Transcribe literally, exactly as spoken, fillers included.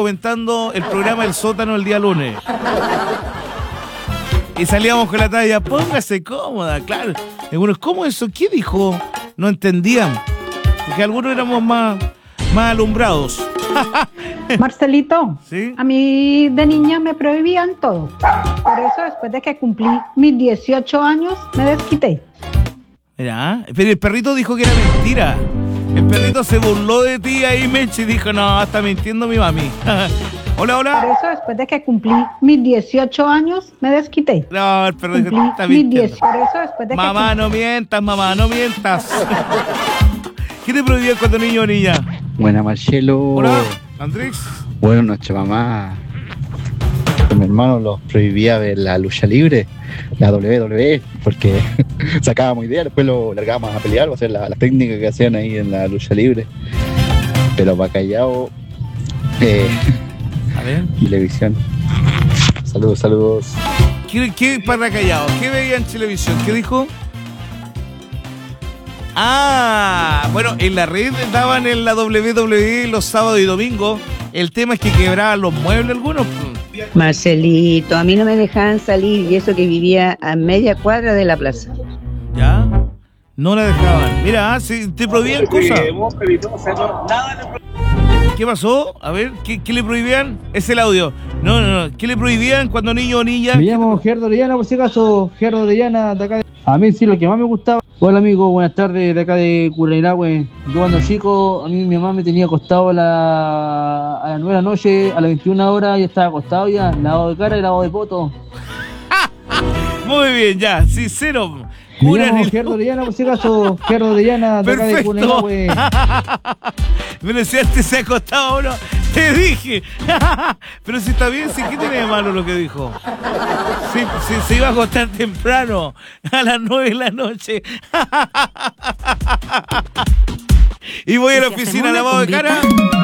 comentando el programa El Sótano el día lunes. Y salíamos con la talla, póngase cómoda, claro. Algunos, ¿cómo eso? ¿Qué dijo? No entendían. Porque algunos éramos más, más alumbrados. Marcelito, ¿sí? A mí de niña me prohibían todo. Por eso después de que cumplí mis dieciocho años, me desquité. Mira, pero el perrito dijo que era mentira. El perrito se burló de ti ahí, Meche, y dijo, no, está mintiendo mi mami. Hola, hola. Por eso después de que cumplí mis dieciocho años, me desquité. No, el perrito Cumplí está mis mintiendo. diez. Por eso después de que Mamá, cumplí... no mientas, mamá, no mientas. ¿Qué te prohibían cuando niño o niña? Buena, Marcelo. Hola, Andrés. Buenas noches, mamá. Mi hermano los prohibía ver la lucha libre, la doble u doble u E, porque sacábamos ideas, después lo largábamos a pelear, o hacer la, la técnica que hacían ahí en la lucha libre. Pero para callado, eh, A ver. televisión. Saludos, saludos. ¿Qué, qué para callado? ¿Qué veía en televisión? ¿Qué dijo? Ah, bueno, en la red daban en la doble u doble u E los sábados y domingos. El tema es que quebraban los muebles algunos. Marcelito, a mí no me dejaban salir y eso que vivía a media cuadra de la plaza. ¿Ya? No la dejaban. Mira, si te prohibían cosas. ¿Qué pasó? A ver, ¿qué, qué le prohibían? Es el audio. No, no, no. ¿Qué le prohibían cuando niño o niña? Me llamo Gerardo Orellana, por si acaso. Gerardo Orellana, de acá. De... A mí sí, lo que más me gustaba. Hola, amigo, buenas tardes, de acá de Currairahue. Yo cuando chico, a mí mi mamá me tenía acostado a, la... a las nueve de la noche, a las veintiuna horas, ya estaba acostado ya, lavado de cara y lavado de poto. Muy bien, ya, sincero. Me llamo Gerardo Orellana, por si acaso. Gerardo Orellana, de acá de Currairahue. Pero si antes se ha acostado uno, te dije. Pero si está bien, si ¿qué tiene de malo lo que dijo? Si, si se iba a acostar temprano, a las nueve de la noche. Y voy a la oficina lavado de cara.